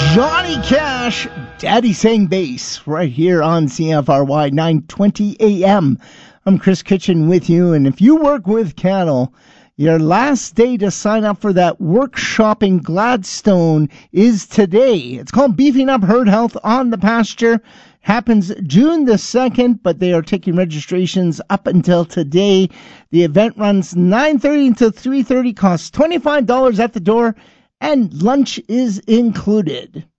Johnny Cash, Daddy Sang Bass, right here on CFRY 920 AM. I'm Chris Kitchen with you, and if you work with cattle, your last day to sign up for that workshopping Gladstone is today. It's called Beefing Up Herd Health on the Pasture. Happens June the 2nd, but they are taking registrations up until today. The event runs 9:30 until 3:30, costs $25 at the door, and lunch is included.